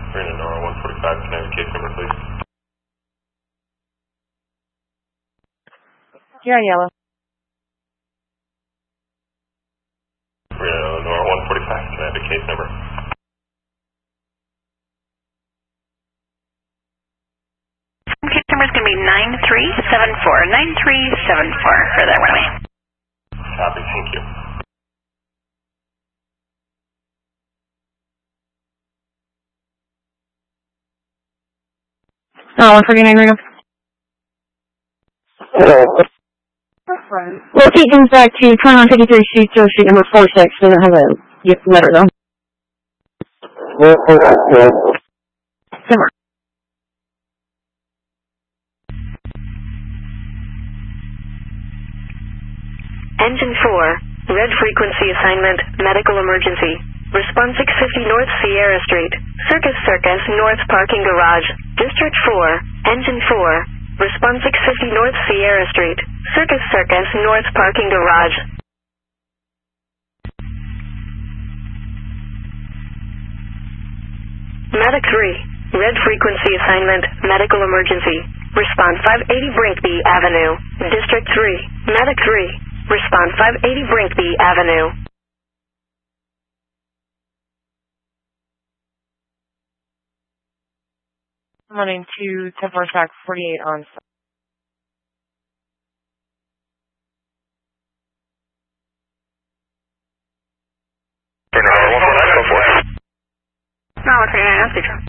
Brandon Nora 145, can I have a case number, please? You're on yellow. Brandon Nora 145, can I have a case number? Case number is going to be 9374. 9374 for that runway. Copy, thank you. Oh, 149 Ringo. Locate things back to 2153 Street, Joe Street, number 46. Doesn't have a letter though. Simmer. Engine 4, red frequency assignment, medical emergency. Response 650 North Sierra Street, Circus Circus, North Parking Garage, District 4, Engine 4. Response 650 North Sierra Street, Circus Circus, North Parking Garage. Medic 3, red frequency assignment, medical emergency. Response 580 Brinkby Avenue, District 3, Medic 3. Response 580 Brinkby Avenue. I'm running to 10 track 48 on. Brandon Nora 149, go for it. No, 149, that's the truck.